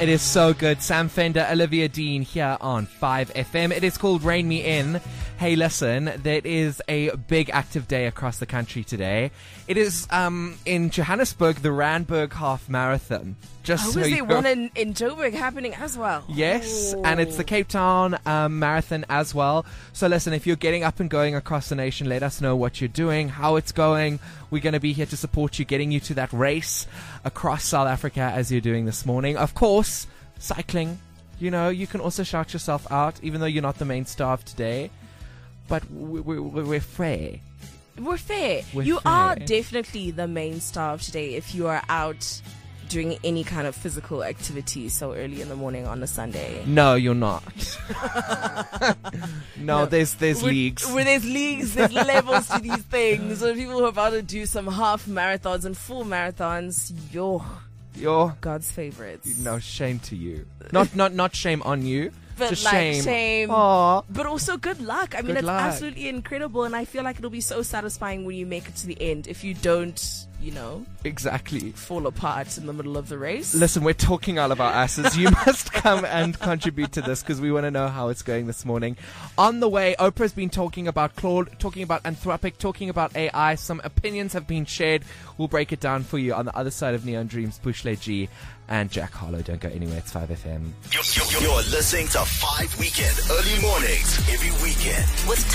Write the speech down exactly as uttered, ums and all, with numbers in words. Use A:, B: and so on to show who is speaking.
A: It is so good. Sam Fender, Olivia Dean here on five F M. It is called Rain Me In. Hey, listen, there is a big active day across the country today. It is um, in Johannesburg, the Randburg Half Marathon. Just
B: Oh,
A: so
B: is
A: you
B: there
A: know.
B: one in, in Joburg happening as well?
A: Yes,
B: Oh.
A: and it's the Cape Town um, Marathon as well. So listen, if you're getting up and going across the nation, let us know what you're doing, how it's going. We're going to be here to support you, getting you to that race across South Africa as you're doing this morning. Of course, cycling. You know, you can also shout yourself out, even though you're not the main star of today. But we, we, we're fair.
B: We're fair.
A: We're
B: you
A: fair.
B: are definitely the main star of today if you are out doing any kind of physical activity so early in the morning on a Sunday.
A: No, you're not. no,
B: No.
A: there's there's
B: Where-
A: leagues.
B: Where there's leagues, there's levels to these things. So people who are about to do some half marathons and full marathons, you're
A: You're
B: God's favorites.
A: no shame to you. Not not not shame on you.
B: But
A: just
B: like
A: shame.
B: shame.
A: Aw.
B: But also good luck. I mean,
A: Good
B: it's
A: luck.
B: absolutely incredible, and I feel like it'll be so satisfying when you make it to the end. If you don't, you know,
A: Exactly.
B: fall apart in the middle of the race.
A: Listen, we're talking all of our asses. You must come and contribute to this because we want to know how it's going this morning. On the way, Oprah's been talking about Claude, talking about Anthropic, talking about A I. Some opinions have been shared. We'll break it down for you on the other side of Neon Dreams. Bushle G and Jack Harlow. Don't go anywhere. It's five F M.
C: You're, you're, you're listening to five Weekend Early Mornings every weekend with